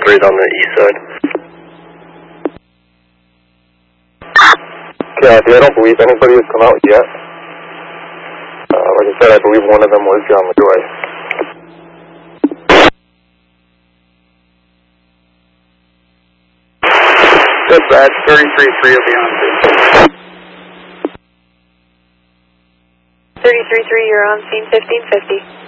3's on the east side. Copy, I don't believe anybody has come out yet. Like I said, I believe one of them was John LaJoy. Dispatch, 33-3 will be on scene. 33-3, you're on scene 1550.